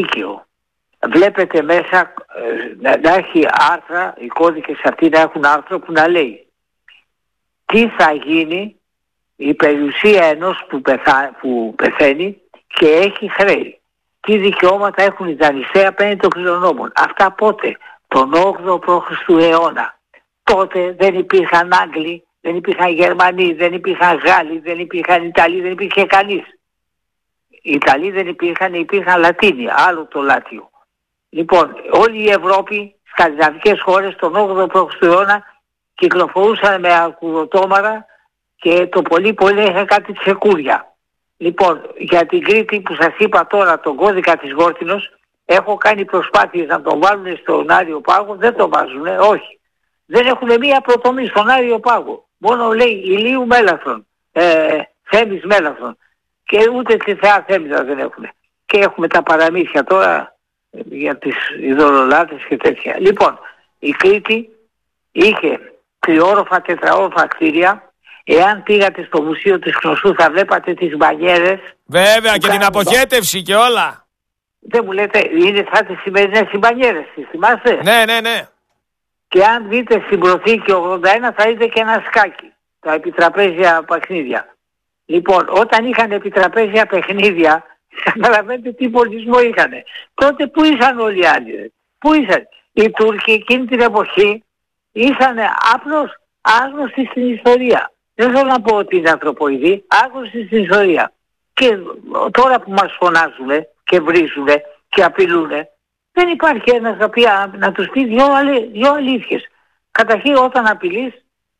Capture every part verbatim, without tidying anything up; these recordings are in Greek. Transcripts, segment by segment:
δίκαιο. Βλέπετε μέσα να, να έχει άρθρα, οι κώδικες αυτοί να έχουν άρθρο που να λέει τι θα γίνει η περιουσία ενός που, πεθα, που πεθαίνει και έχει χρέη. Τι δικαιώματα έχουν οι δανειστές απέναντι των κληρονόμων. Αυτά πότε? Τον όγδοο π.Χ. αιώνα. Τότε δεν υπήρχαν Άγγλοι, δεν υπήρχαν Γερμανοί, δεν υπήρχαν Γάλλοι, δεν υπήρχαν Ιταλοί, δεν υπήρχε κανείς. Οι Ιταλοί δεν υπήρχαν, υπήρχαν Λατίνοι, άλλο το Λάτιο. Λοιπόν, όλη η Ευρώπη, σκανδιναβικές χώρες, τον όγδοο π.Χ. αιώνα κυκλοφορούσαν με ακουροτόμαρα και το πολύ πολύ είχαν κάτι τσεκούρια. Λοιπόν, για την Κρήτη που σας είπα τώρα, τον κώδικα της Γόρτινος, έχω κάνει προσπάθειες να τον βάλουν στον Άριο Πάγο, δεν τον βάζουνε, όχι. Δεν έχουν μία προτομή στον Άριο Πάγο. Μόνο λέει ηλίου Μέλαθρον, ε, Θέμης Μέλαθρον. Και ούτε τη Θεά Θέμηδα δεν έχουν. Και έχουμε τα παραμύθια τώρα για τις ειδωλολάτες και τέτοια. Λοιπόν, η Κρήτη είχε τριόροφα, τετραόροφα κτίρια. Εάν πήγατε στο Μουσείο της Κνωσού θα βλέπατε τις μπανιέρες. Βέβαια, και την αποχέτευση και όλα. Δεν μου λέτε, είναι σαν τις σημερινές οι μπανιέρες, τις θυμάστε? Ναι, ναι, ναι. Και αν δείτε στην προθήκη ογδόντα ένα θα δείτε και ένα σκάκι, τα επιτραπέζια παιχνίδια. Λοιπόν, όταν είχαν επιτραπέζια παιχνίδια, καταλαβαίνετε τι πολιτισμό είχαν. Τότε πού ήσαν όλοι οι άλλοι? Πού ήσαν? Οι Τούρκοι εκείνη την εποχή ήσαν απλώς άγνωστοι στην ιστορία. Δεν θέλω να πω ότι είναι ανθρωποειδή, άγνωστοι στην ιστορία. Και τώρα που μας φωνάζουν και βρίζουν και απειλούν, δεν υπάρχει ένας να, να τους πει δυο, δυο αλήθειες. Καταρχήν όταν απειλείς,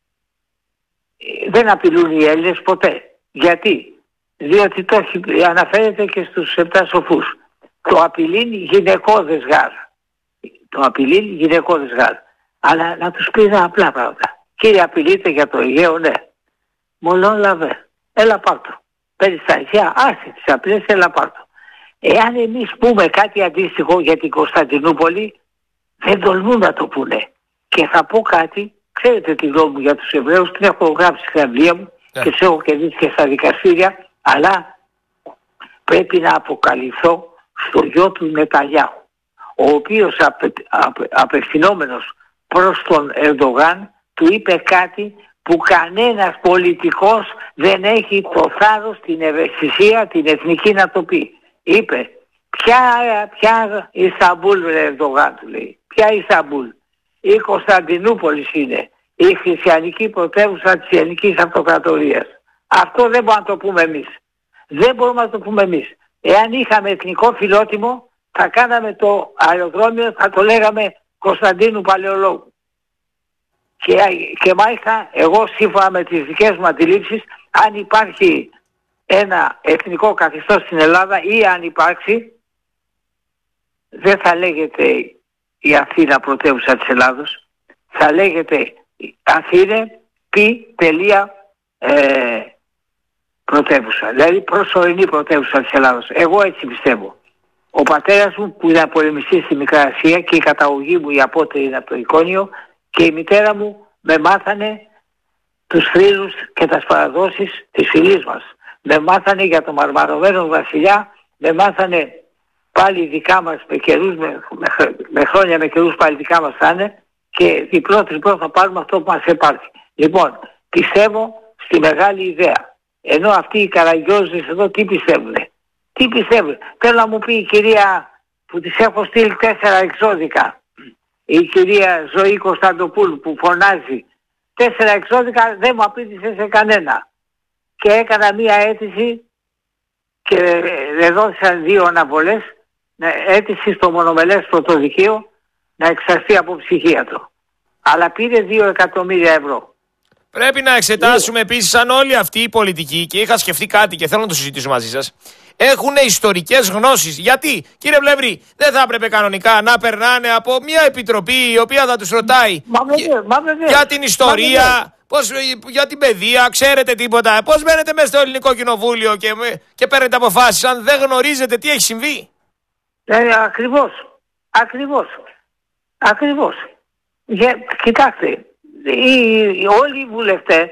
δεν απειλούν οι Έλληνες ποτέ. Γιατί? Διότι το έχει, αναφέρεται και στους επτά σοφούς. Το απειλήν γυναικώδες γάρ. Το απειλήν γυναικώδες γάρ. Αλλά να τους πει απλά πράγματα. Κύριε, απειλείτε για το Αιγαίο? Ναι. Μολόν λαβέ. Έλα πάρτο. Περιστασιά, άσε τις απλές, έλα πάρτο. Εάν εμείς πούμε κάτι αντίστοιχο για την Κωνσταντινούπολη, δεν τολμούν να το πούνε. Και θα πω κάτι, ξέρετε τη γνώμη μου για τους Εβραίους, την έχω γράψει στην βιβλία μου yeah. και τους έχω κερδίσει και στα δικαστήρια, αλλά πρέπει να αποκαλυφθώ στο γιο του Νετανιάχου, ο οποίος απε, απε, απευθυνόμενος προς τον Ερντογάν του είπε κάτι που κανένας πολιτικός δεν έχει το θάρρος, την ευαισθησία, την εθνική να το πει. Είπε, ποια, ποια Ισταμπούλ ρε Ερντογάν, του λέει, ποια Ισταμπούλ? Η Κωνσταντινούπολη είναι η χριστιανική πρωτεύουσα της ελληνικής αυτοκρατορίας. Αυτό δεν μπορούμε να το πούμε εμείς. Δεν μπορούμε να το πούμε εμείς. Εάν είχαμε εθνικό φιλότιμο, θα κάναμε το αεροδρόμιο, θα το λέγαμε Κωνσταντίνου Παλαιολόγου. Και, και μάλιστα εγώ σύμφωνα με τις δικές μου αντιλήψεις, αν υπάρχει ένα εθνικό καθεστώς στην Ελλάδα ή αν υπάρξει, δεν θα λέγεται η Αθήνα πρωτεύουσα της Ελλάδος, θα λέγεται Αθήνε πι τελεία ε, πρωτεύουσα, δηλαδή προσωρινή πρωτεύουσα της Ελλάδος. Εγώ έτσι πιστεύω. Ο πατέρας μου που ήταν πολεμιστής στη Μικρά Ασία και η καταγωγή μου η απότερη είναι από το Εικόνιο και η μητέρα μου με μάθανε τους θρύλους και τις παραδόσεις της φυλής μας. Με μάθανε για το μαρμαρωμένο βασιλιά, με μάθανε πάλι δικά μας με καιρούς, με, με, με χρόνια με καιρούς πάλι δικά μας θα είναι και διπλό τριπλό θα πάρουμε αυτό που μας υπάρχει. Λοιπόν, πιστεύω στη μεγάλη ιδέα. Ενώ αυτοί οι καραγκιόζες εδώ τι πιστεύουν? Τι πιστεύουν? Θέλω να μου πει η κυρία που της έχω στείλει τέσσερα εξώδικα, η κυρία Ζωή Κωνσταντοπούλου που φωνάζει, τέσσερα εξώδικα δεν μου απήντησε σε κανένα. Και έκανα μία αίτηση και δόθησαν δύο αναβολές, αίτηση στο μονομελές πρωτοδικείο να εξαστεί από ψυχίατρο. Αλλά πήρε δύο εκατομμύρια ευρώ. Πρέπει να εξετάσουμε επίσης αν όλοι αυτοί οι πολιτικοί, και είχα σκεφτεί κάτι και θέλω να το συζητήσω μαζί σας, έχουν ιστορικές γνώσεις. Γιατί, κύριε Βλεύρη, δεν θα έπρεπε κανονικά να περνάνε από μια επιτροπή η οποία θα τους ρωτάει μα βέβαια, μα βέβαια, για την ιστορία, πώς, για την παιδεία, ξέρετε τίποτα? Πώς μένετε μέσα στο ελληνικό κοινοβούλιο και, και παίρνετε αποφάσεις αν δεν γνωρίζετε τι έχει συμβεί? Ε, ακριβώς, ακριβώς, ακριβώς. Για, κοιτάξτε, οι, οι, όλοι οι βουλευτές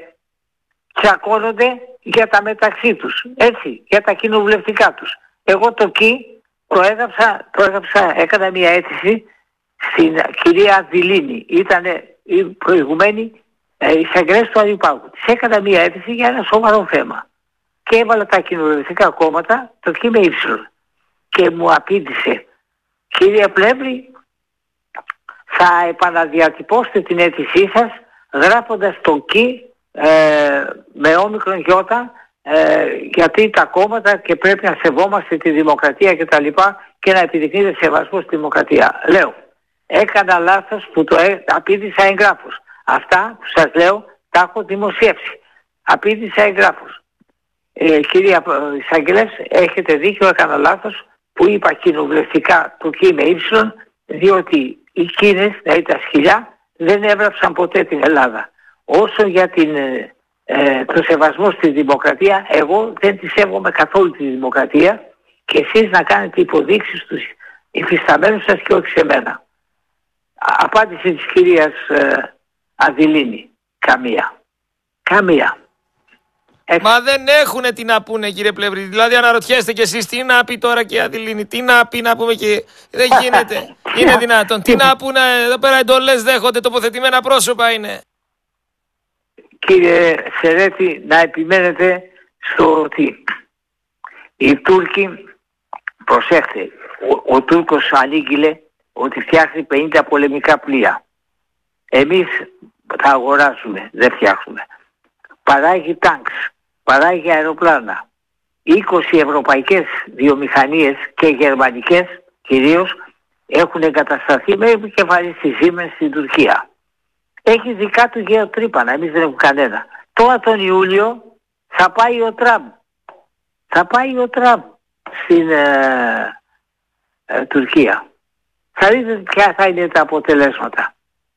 τσακώνονται για τα μεταξύ τους, έτσι, για τα κοινοβουλευτικά τους. Εγώ το ΚΙ Το έγραψα, το έγραψα, έκανα μια αίτηση στην κυρία Αδηλίνη. Ήταν η προηγουμένη ε, εισαγγελέας του Αγίου Πάγου. Της έκανα μια αίτηση για ένα σοβαρό θέμα. Και έβαλα τα κοινοβουλευτικά κόμματα, το κ με ύψιλον. Και μου απήντησε, κύριε Πλεύρη, θα επαναδιατυπώσετε την αίτησή σας γράφοντας το «κι» ε, με όμικρον γιώτα, ε, γιατί τα κόμματα και πρέπει να σεβόμαστε τη δημοκρατία και τα λοιπά και να επιδεικνύεται σεβασμό στη δημοκρατία. Λέω, έκανα λάθος που το ε, απήντησα εγγράφος. Αυτά που σας λέω τα έχω δημοσιεύσει. Απήντησα εγγράφος. Ε, κυρία εισαγγελέας, έχετε δίκιο, έκανα λάθος που είπα κοινοβουλευτικά το «κι» με ύψιλον, διότι οι Κίνες, δηλαδή τα σκυλιά, δεν έβραψαν ποτέ την Ελλάδα. Όσο για την, ε, το σεβασμό στη δημοκρατία, εγώ δεν τη σέβομαι καθόλου τη δημοκρατία και εσείς να κάνετε υποδείξεις στους υφισταμένους σας και όχι σε μένα. Απάντηση της κυρίας ε, Αδηλίνη. Καμία. Καμία. Έτσι. Μα δεν έχουνε τι να πούνε, κύριε Πλεύρη. Δηλαδή αναρωτιέστε κι εσείς τι να πει τώρα και η Αδηλίνη. Τι να πει να πούμε και δεν γίνεται. Είναι δυνατόν. Τι να πούνε εδώ πέρα, εντολές δέχονται, τοποθετημένα πρόσωπα είναι. Κύριε Σερέτη, να επιμένετε στο ότι οι Τούρκοι, προσέχτε, ο, ο Τούρκος ανήγγειλε ότι φτιάχνει πενήντα πολεμικά πλοία. Εμείς θα αγοράσουμε, δεν φτιάχνουμε. Παράγει τάγκς, παράγει αεροπλάνα. είκοσι ευρωπαϊκές βιομηχανίες και γερμανικές κυρίως έχουν εγκατασταθεί με επικεφαλής της Siemens στην Τουρκία. Έχει δικά του γεωτρύπανα, εμείς δεν έχουμε κανένα. Τώρα τον Ιούλιο θα πάει ο Τραμπ. Θα πάει ο Τραμπ στην ε, ε, Τουρκία. Θα δείτε ποια θα είναι τα αποτελέσματα.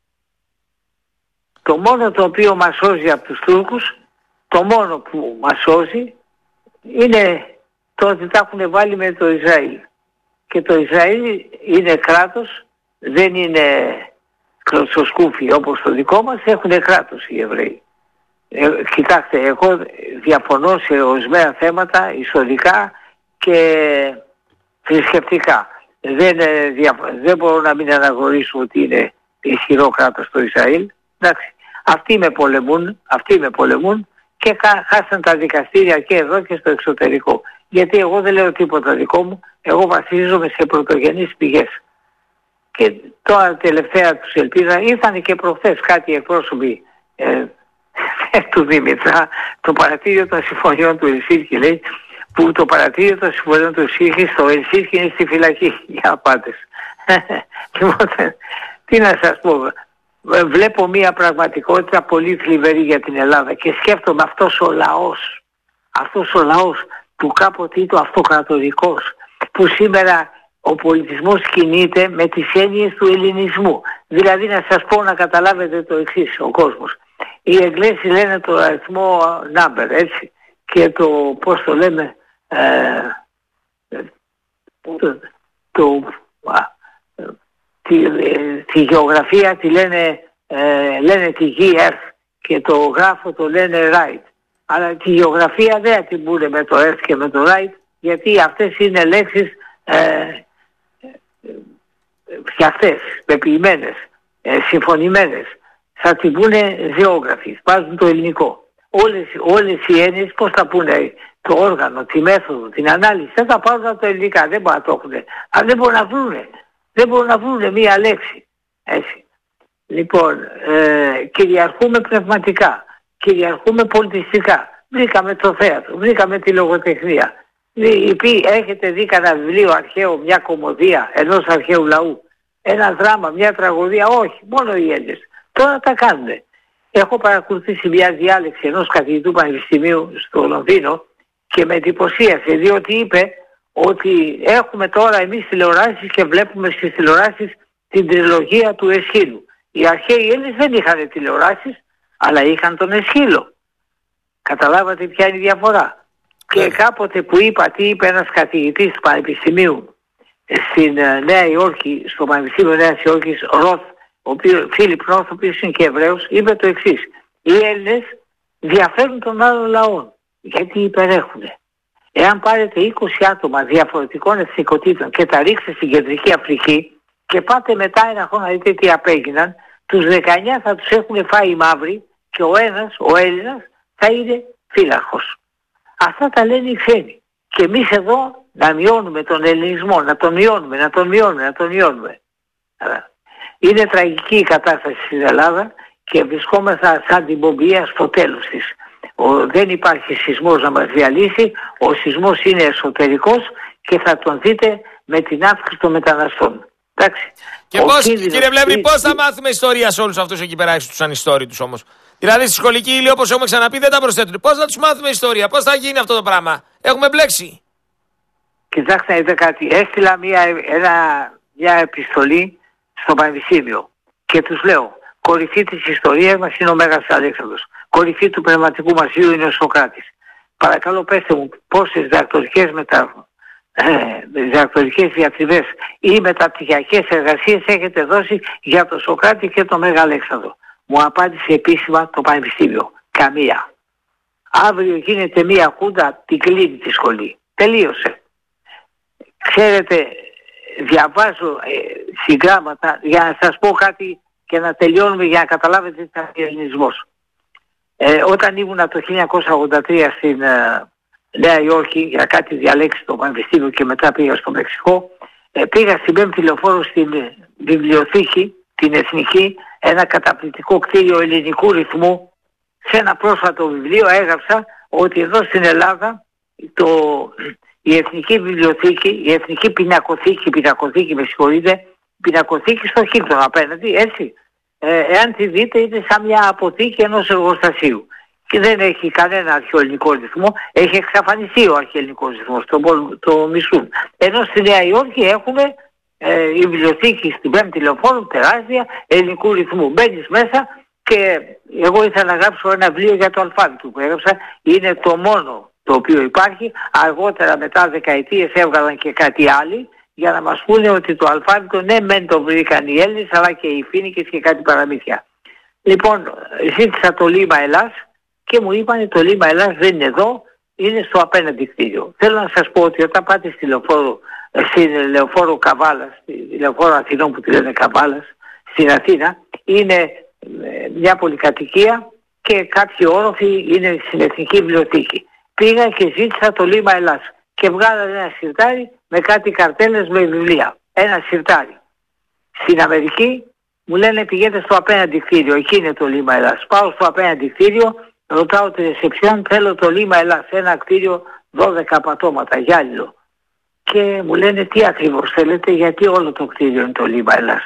Το μόνο το οποίο μας σώζει από τους Τούρκους, το μόνο που μας σώζει είναι το ότι τα έχουν βάλει με το Ισραήλ. Και το Ισραήλ είναι κράτος, δεν είναι κλωτσοσκούφι όπως το δικό μας, έχουν κράτος οι Εβραίοι. Ε, κοιτάξτε, εγώ διαφωνώ σε ορισμένα θέματα ιστορικά και θρησκευτικά. Δεν, ε, δια, δεν μπορώ να μην αναγνωρίσω ότι είναι ισχυρό κράτος το Ισραήλ. Εντάξει, αυτοί με πολεμούν, αυτοί με πολεμούν και χάσαν τα δικαστήρια και εδώ και στο εξωτερικό. Γιατί εγώ δεν λέω τίποτα δικό μου, εγώ βασίζομαι σε πρωτογενείς πηγές. Και τώρα τελευταία τους ελπίδα, ήρθαν και προχθές κάτι εκπρόσωποι ε, του Δήμητρα, το παρατήριο των συμφωνιών του Ελσίνκη, λέει, που το παρατήριο των συμφωνιών του Ελσίνκη στο Ελσίνκη είναι στη φυλακή για απάτες. Λοιπόν, τι να σας πω, βλέπω μια πραγματικότητα πολύ θλιβερή για την Ελλάδα και σκέφτομαι αυτός ο λαός, αυτός ο λαός που κάποτε ήταν αυτοκρατορικός, που σήμερα ο πολιτισμός κινείται με τις έννοιες του ελληνισμού. Δηλαδή να σας πω να καταλάβετε το εξής ο κόσμος. Οι Εγγλέζοι λένε το αριθμό number, έτσι, και το, πώς το λέμε, ε, το, το, α, τη, τη γεωγραφία τη λένε, ε, λένε τη γη Earth και το γράφο το λένε right. Αλλά τη γεωγραφία δεν την πούνε με το Earth και με το right, γιατί αυτές είναι λέξεις ε, φτιαχτές, πεποιημένες, ε, συμφωνημένες. Θα την πούνε ζωγραφείς, βάζουν το ελληνικό. Όλες, όλες οι έννοιες πώς θα πούνε το όργανο, τη μέθοδο, την ανάλυση, θα τα πάρουν από τα ελληνικά, δεν μπορούν να το έχουν. Αλλά δεν μπορούν να βρούνε, δεν μπορούν να βρούνε μία λέξη. Έτσι. Λοιπόν, ε, κυριαρχούμε πνευματικά, κυριαρχούμε πολιτιστικά. Βρήκαμε το θέατρο, βρήκαμε τη λογοτεχνία. Έχετε δει κανένα βιβλίο αρχαίο, μια κωμωδία ενός αρχαίου λαού, ένα δράμα, μια τραγωδία? Όχι, μόνο οι Έλληνες. Τώρα τα κάνουν. Έχω παρακολουθήσει μια διάλεξη ενός καθηγητού πανεπιστημίου στο Λονδίνο και με εντυπωσίασε, διότι είπε ότι έχουμε τώρα εμείς τηλεοράσεις και βλέπουμε στις τηλεοράσεις την τριλογία του Εσχύλου. Οι αρχαίοι Έλληνες δεν είχαν τηλεοράσεις, αλλά είχαν τον Εσχύλο. Καταλάβατε ποια είναι η διαφορά? Και κάποτε που είπα, τι είπε ένας καθηγητής του Πανεπιστημίου στην Νέα Υόρκη, στο Πανεπιστήμιο Νέας Υόρκης, Ροθ, ο οποίος, Φίλιπ Ροθ, ο οποίος είναι και Εβραίος, είπε το εξής: οι Έλληνες διαφέρουν των άλλων λαών, γιατί υπερέχουν. Εάν πάρετε είκοσι άτομα διαφορετικών εθνικοτήτων και τα ρίξετε στην Κεντρική Αφρική και πάτε μετά ένα χρόνο να δείτε τι απέγιναν, τους δεκαεννιά θα τους έχουν φάει οι μαύροι και ο ένας, ο Έλληνας, θα είναι φύλαρχος. Αυτά τα λένε οι ξένοι. Και εμείς εδώ να μειώνουμε τον ελληνισμό, να τον μειώνουμε, να τον μειώνουμε, να τον μειώνουμε. Είναι τραγική η κατάσταση στην Ελλάδα και βρισκόμαστε σαν την πομπία στο τέλος της. Ο, δεν υπάρχει σεισμός να μας διαλύσει, ο σεισμός είναι εσωτερικός και θα τον δείτε με την αύξηση των μεταναστών. Εντάξει. Και πώς, κίνδυνος... κύριε Βλεύρη, πώς θα μάθουμε ιστορία σε όλους αυτούς εκεί πέρα, τους ανιστόρητους όμως? Δηλαδή στη σχολική ύλη, όπως έχουμε ξαναπεί, δεν τα προσθέτουν. Πώς θα τους μάθουμε ιστορία, πώς θα γίνει αυτό το πράγμα? Έχουμε μπλέξει. Κοιτάξτε, είδα κάτι. Έστειλα μια, ένα, μια επιστολή στο Πανεπιστήμιο και τους λέω: κορυφή της ιστορίας μας είναι ο Μέγας Αλέξανδρος. Κορυφή του πνευματικού μας βίου είναι ο Σωκράτης. Παρακαλώ πέστε μου πόσες διδακτορικές μετα... ε, διδακτορικές διατριβές ή μεταπτυχιακές εργασίες έχετε δώσει για τον Σωκράτη και τον Μέγα Αλέξανδρο. Μου απάντησε επίσημα το Πανεπιστήμιο: καμία. Αύριο γίνεται μία κούντα, την κλείνει τη σχολή. Τελείωσε. Ξέρετε, διαβάζω ε, συγγράμματα για να σας πω κάτι και να τελειώνουμε για να καταλάβετε τι είναι ελληνισμός. Ε, όταν ήμουν το χίλια εννιακόσια ογδόντα τρία στην ε, Νέα Υόρκη για κάτι διαλέξει στο Πανεπιστήμιο και μετά πήγα στο Μεξικό, ε, πήγα στην πέμπτη λεωφόρο στην ε, βιβλιοθήκη, την Εθνική, ένα καταπληκτικό κτίριο ελληνικού ρυθμού. Σε ένα πρόσφατο βιβλίο έγραψα ότι εδώ στην Ελλάδα το, η Εθνική Βιβλιοθήκη, η Εθνική Πινακοθήκη, η Πινακοθήκη με συγχωρείτε, η Πινακοθήκη στο Χίλτον απέναντι, έτσι, ε, εάν τη δείτε είναι σαν μια αποθήκη ενός εργοστασίου. Και δεν έχει κανένα αρχαιοελληνικό ρυθμό, έχει εξαφανιστεί ο αρχαιοελληνικός ρυθμός, το, το μισούν. Ενώ στη Νέα Υόρκη έχουμε ε, η βιβλιοθήκη στην πέμπτη λεωφόρο, τεράστια, ελληνικού ρυθμού. Μπαίνεις μέσα και εγώ ήθελα να γράψω ένα βιβλίο για το αλφάβητο που έγραψα, είναι το μόνο το οποίο υπάρχει. Αργότερα μετά δεκαετίες έβγαλαν και κάτι άλλοι για να μας πούνε ότι το αλφάβητο ναι μεν το βρήκαν οι Έλληνες αλλά και οι Φοίνικες και κάτι παραμύθια. Λοιπόν, ζήτησα το Λίμα Ελλάς και μου είπαν το Λίμα Ελλάς δεν είναι εδώ, είναι στο απέναντι κτίριο. Θέλω να σας πω ότι όταν πάτε στη λεωφόρο, στην λεωφόρο Καβάλας, στη λεωφόρο Αθηνών που τη λένε Καβάλας, στην Αθήνα, είναι μια πολυκατοικία και κάποιοι όροφοι είναι στην Εθνική Βιβλιοθήκη. Πήγα και ζήτησα το Λίμα Ελλάς και βγάλανε ένα σιρτάρι με κάτι καρτέλες με βιβλία. Ένα σιρτάρι. Στην Αμερική μου λένε πηγαίνετε στο απέναντι κτίριο, εκεί είναι το Λίμα Ελλάς. Πάω στο απέναντι κτίριο, ρωτάω τη ρεσεψιόν, θέλω το Λίμα Ελλάς, ένα κτίριο δώδεκα πατώματα, γυάλινο. Και μου λένε τι ακριβώς θέλετε, γιατί όλο το κτίριο είναι το Λίμα Ελλάς.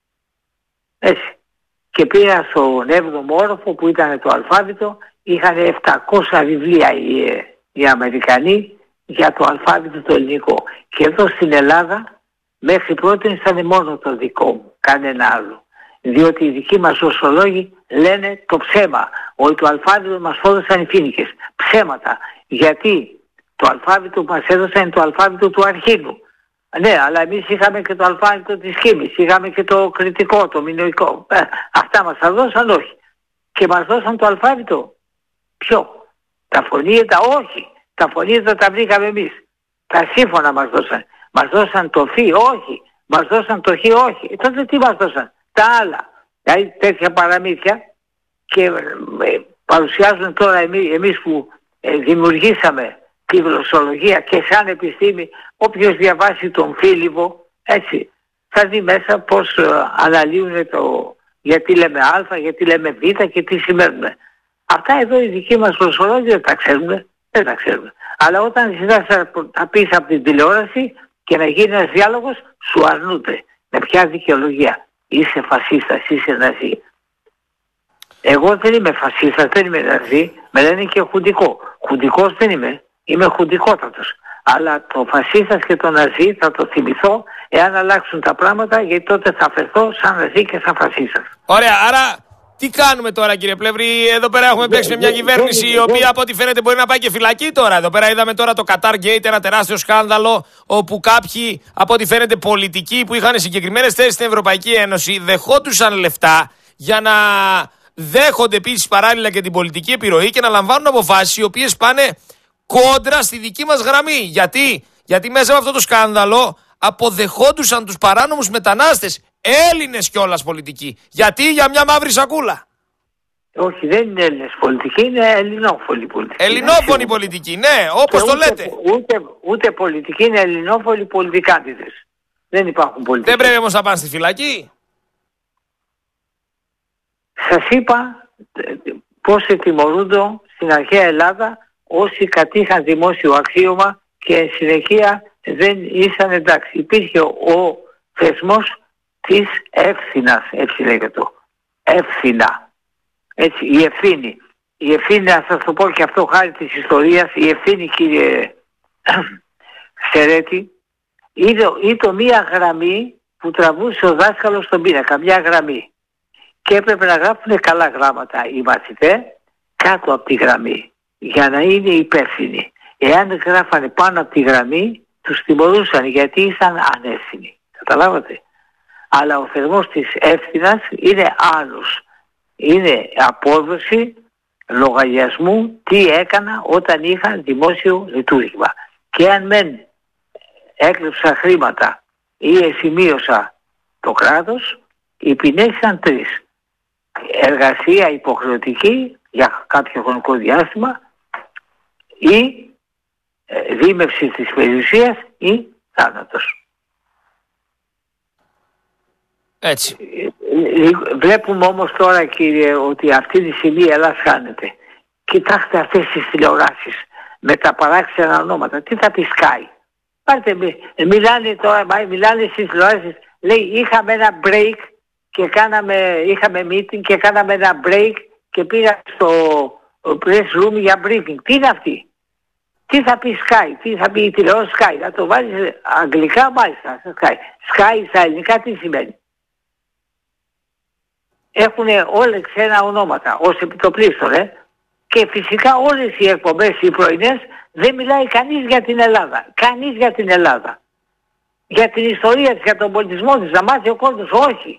Έτσι. Και πήγα στον έβδομο όροφο που ήταν το αλφάβητο, είχαν επτακόσια βιβλία οι, οι Αμερικανοί για το αλφάβητο το ελληνικό. Και εδώ στην Ελλάδα μέχρι πρώτη ήταν μόνο το δικό μου, κανένα άλλο. Διότι οι δικοί μας οσολόγοι λένε το ψέμα, ότι το αλφάβητο μας έδωσαν οι Φοίνικες. Ψέματα. Γιατί το αλφάβητο που μας έδωσαν είναι το αλφάβητο του Αρχήνου. Ναι, αλλά εμείς είχαμε και το αλφάβητο της Χήμης, είχαμε και το κριτικό, το μινωικό. Ε, αυτά μας τα δώσαν, όχι. Και μας δώσαν το αλφάβητο. Ποιο? Τα φωνήεντα, όχι. Τα φωνήεντα τα βρήκαμε εμείς. Τα σύμφωνα μας δώσαν. Μας δώσαν το φι, όχι. Μας δώσαν το χι, όχι. Ε, τότε τι μας δώσαν? Τα άλλα. Δηλαδή τέτοια παραμύθια και ε, παρουσιάζουν τώρα εμείς, εμείς που ε, δημιουργήσαμε τη γλωσσολογία και σαν επιστήμη, όποιος διαβάσει τον Φίλιβο, έτσι, θα δει μέσα πώς ε, αναλύουν το γιατί λέμε α, γιατί λέμε β και τι σημαίνουν. Αυτά εδώ οι δικοί μας γλωσσολόγοι δεν τα ξέρουν, δεν τα ξέρουν. Αλλά όταν ζητάς να πεις από την τηλεόραση και να γίνει ένας διάλογος, σου αρνούνται. Με ποια δικαιολογία? Είσαι φασίστας, είσαι ναζί. Εγώ δεν είμαι φασίστας, δεν είμαι ναζί, με λένε και χουντικό. Χουντικός δεν είμαι. Είμαι χουντικότατος. Αλλά το φασίστας και το ναζί θα το θυμηθώ εάν αλλάξουν τα πράγματα, γιατί τότε θα φερθώ σαν ναζί και σαν φασίστας. Ωραία, άρα τι κάνουμε τώρα κύριε Πλεύρη? Εδώ πέρα έχουμε μπλέξει με μια κυβέρνηση η οποία από ό,τι φαίνεται μπορεί να πάει και φυλακή τώρα. Εδώ πέρα είδαμε τώρα το Qatar Gate, ένα τεράστιο σκάνδαλο όπου κάποιοι από ό,τι φαίνεται πολιτικοί που είχαν συγκεκριμένες θέσεις στην Ευρωπαϊκή Ένωση δεχόντουσαν λεφτά για να δέχονται επίσης παράλληλα και την πολιτική επιρροή και να λαμβάνουν αποφάσεις οι οποίες πάνε κόντρα στη δική μας γραμμή. Γιατί, Γιατί μέσα από αυτό το σκάνδαλο αποδεχόντουσαν τους παράνομους μετανάστες, Έλληνες κιόλας πολιτικοί. Γιατί? Για μια μαύρη σακούλα. Όχι, δεν είναι Έλληνες πολιτικοί, είναι ελληνόφωνοι πολιτικοί. Ελληνόφωνοι πολιτικοί, ναι, όπως το ούτε, λέτε. Ούτε, ούτε πολιτικοί, είναι ελληνόφωνοι πολιτικάντιδες. Δεν υπάρχουν πολιτικοί. Δεν πρέπει όμως να πάνε στη φυλακή. Σας είπα πώς τιμωρούνται στην αρχαία Ελλάδα όσοι κατήχαν δημόσιο αξίωμα και εν συνεχεία δεν ήσαν εντάξει. Υπήρχε ο θεσμός της εύθυνας, έτσι λέγεται. Εύθυνα. Έτσι, η ευθύνη. Η ευθύνη, να σας το πω και αυτό χάρη της ιστορίας, η ευθύνη, κύριε Σερέτη, ήταν μία γραμμή που τραβούσε ο δάσκαλος στον πίνακα, μία γραμμή. Και έπρεπε να γράφουν καλά γράμματα οι μαθητές κάτω από τη γραμμή, για να είναι υπεύθυνοι. Εάν γράφανε πάνω από τη γραμμή, τους τιμωρούσαν γιατί ήσαν ανεύθυνοι. Καταλάβατε. Αλλά ο θεσμός της εύθυνας είναι άλλος. Είναι απόδοση λογαριασμού τι έκανα όταν είχα δημόσιο λειτουργήμα. Και αν μεν έκλεψα χρήματα ή εσημείωσα το κράτος, οι ποινές ήταν τρεις. Εργασία υποχρεωτική για κάποιο χρονικό διάστημα ή δίμευση της περιουσίας ή θάνατος. Έτσι. Βλέπουμε όμως τώρα, κύριε, ότι αυτή τη στιγμή η Ελλάδα χάνεται. Κοιτάξτε αυτές τις τηλεοράσεις με τα παράξενα ονόματα. Τι θα πει Sky. Πάρτε, μιλάνε τώρα, μιλάνε στις τηλεοράσεις. Λέει είχαμε ένα break και κάναμε, είχαμε meeting και κάναμε ένα break και πήγα στο press room για briefing. Τι είναι αυτή. Τι θα πει Sky, τι θα πει η τηλεόραση Sky. Να το βάλεις αγγλικά, μάλιστα. Sky. Sky στα ελληνικά τι σημαίνει. Έχουν όλα ξένα ονόματα ως επιτοπλίστων, ε? Και φυσικά όλες οι εκπομπές οι πρωινές δεν μιλάει κανείς για την Ελλάδα. Κανείς για την Ελλάδα. Για την ιστορία της, για τον πολιτισμό της, να μάθει ο κόσμος. Όχι.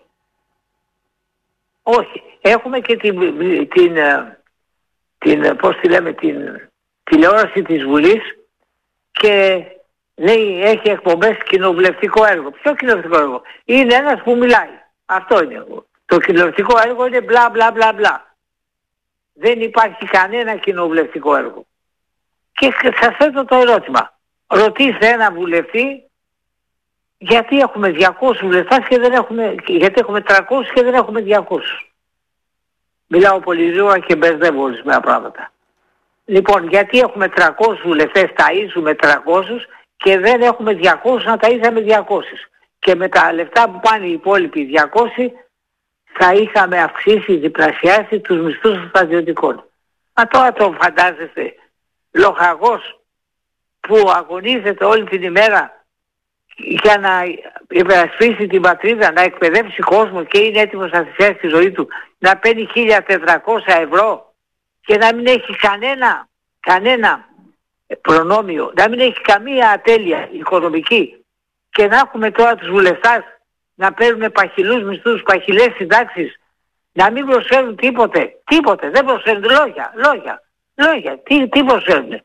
Όχι. Έχουμε και την, την, την πώς τη λέμε, την τηλεόραση της Βουλής και λέει έχει εκπομπές κοινοβουλευτικό έργο. Ποιο κοινοβουλευτικό έργο? Είναι ένας που μιλάει. Αυτό είναι. Το κοινοβουλευτικό έργο είναι μπλα μπλα μπλα μπλα. Δεν υπάρχει κανένα κοινοβουλευτικό έργο. Και σας θέτω το ερώτημα. Ρωτήστε ένα βουλευτή γιατί έχουμε διακόσιους βουλευτές και δεν έχουμε, γιατί έχουμε τριακόσιους και δεν έχουμε διακόσιους. Μιλάω πολύ γρήγορα και μπερδεύω ορισμένα πράγματα. Λοιπόν, γιατί έχουμε τριακόσιους βουλευτές, ταΐζουμε τριακόσιους και δεν έχουμε διακόσιους να ταΐζαμε διακόσιους. Και με τα λεφτά που πάνε οι υπόλοιποι διακόσιοι θα είχαμε αυξήσει, διπλασιάσει τους μισθούς των στρατιωτικών. Μα τώρα το φαντάζεστε, λοχαγός που αγωνίζεται όλη την ημέρα για να υπερασπίσει την πατρίδα, να εκπαιδεύσει κόσμο και είναι έτοιμος να θυσιάσει τη ζωή του, να παίρνει χίλια τετρακόσια ευρώ και να μην έχει κανένα, κανένα προνόμιο, να μην έχει καμία ατέλεια οικονομική και να έχουμε τώρα τους βουλευτάς να παίρνουν παχυλούς μισθούς, παχυλές συντάξεις, να μην προσφέρουν τίποτε, τίποτε, δεν προσφέρουν λόγια, λόγια, λόγια, τι, τι προσφέρουν.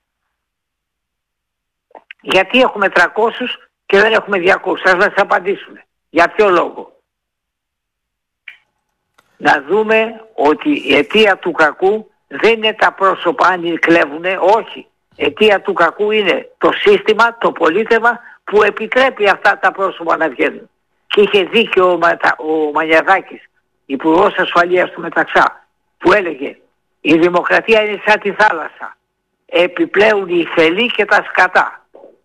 Γιατί έχουμε τριακόσιους και δεν έχουμε διακόσιους, ας μας απαντήσουν. Για ποιο λόγο. Να δούμε ότι η αιτία του κακού δεν είναι τα πρόσωπα αν κλέβουνε, όχι. Αιτία του κακού είναι το σύστημα, το πολίτευμα που επιτρέπει αυτά τα πρόσωπα να βγαίνουν. Και είχε δίκιο ο, Ματα, ο Μανιαδάκης, Υπουργός Ασφαλείας του Μεταξά, που έλεγε η δημοκρατία είναι σαν τη θάλασσα. Επιπλέουν οι θελοί και τα σκατά.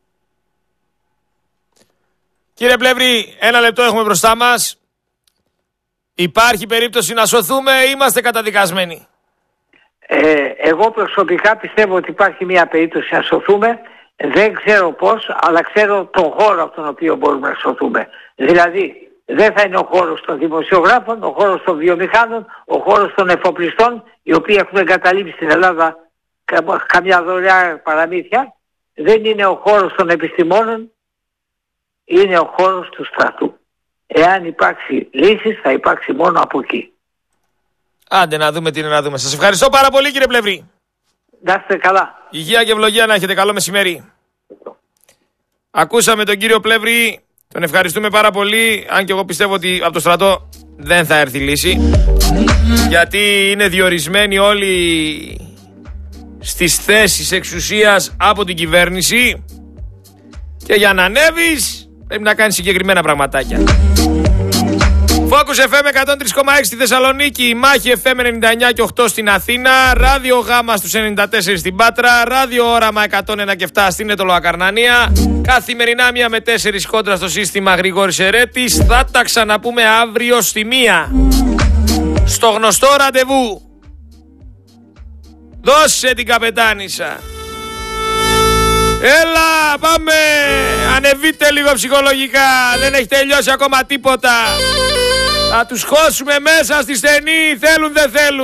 Κύριε Πλεύρη, ένα λεπτό έχουμε μπροστά μας. Υπάρχει περίπτωση να σωθούμε ή είμαστε καταδικασμένοι? Ε, εγώ προσωπικά πιστεύω ότι υπάρχει μια περίπτωση να σωθούμε. Δεν ξέρω πώς, αλλά ξέρω τον χώρο από τον οποίο μπορούμε να σωθούμε. Δηλαδή, δεν θα είναι ο χώρος των δημοσιογράφων, ο χώρος των βιομηχάνων, ο χώρος των εφοπλιστών, οι οποίοι έχουν εγκαταλείψει στην Ελλάδα καμιά δωρεά παραμύθια. Δεν είναι ο χώρος των επιστημόνων, είναι ο χώρος του στρατού. Εάν υπάρξει λύσεις, θα υπάρξει μόνο από εκεί. Άντε να δούμε τι είναι να δούμε. Σας ευχαριστώ πάρα πολύ, κύριε Πλεύρη. Να είστε καλά. Υγεία και ευλογία να έχετε. Καλό μεσημέρι. Ακούσαμε τον κύριο Πλεύρη. Τον ευχαριστούμε πάρα πολύ. Αν και εγώ πιστεύω ότι από το στρατό δεν θα έρθει λύση. Γιατί είναι διορισμένοι όλοι στις θέσεις εξουσίας από την κυβέρνηση. Και για να ανέβεις πρέπει να κάνεις συγκεκριμένα πραγματάκια. Focus εφ εμ εκατόν τρία κόμμα έξι στη Θεσσαλονίκη, Μάχη εφ εμ ενενήντα εννιά και οκτώ στην Αθήνα, Ράδιο Γάμα στους ενενήντα τέσσερα στην Πάτρα, Ράδιο Όραμα εκατόν ένα και επτά στην Ετωλοακαρνανία. Καθημερινά μία με τέσσερις κόντρα στο σύστημα Γρηγόρης Ερέτης. Θα τα ξαναπούμε αύριο στη μία. Στο γνωστό ραντεβού. Δώσε την καπετάνισσα. Έλα, πάμε! Ανεβείτε λίγο ψυχολογικά. Δεν έχει τελειώσει ακόμα τίποτα. Θα τους χώσουμε μέσα στη στενή. Θέλουν, δεν θέλουν.